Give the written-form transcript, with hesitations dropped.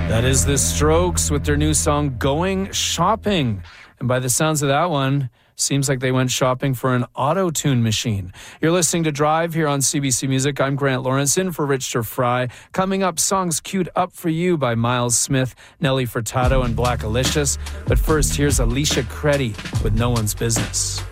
That is The Strokes with their new song, Going Shopping. And by the sounds of that one, seems like they went shopping for an auto-tune machine. You're listening to Drive here on CBC Music. I'm Grant Lawrence, in for Richter Fry. Coming up, songs queued up for you by Miles Smith, Nelly Furtado, and Black Alicious. But first, here's Alicia Creddy with No One's Business.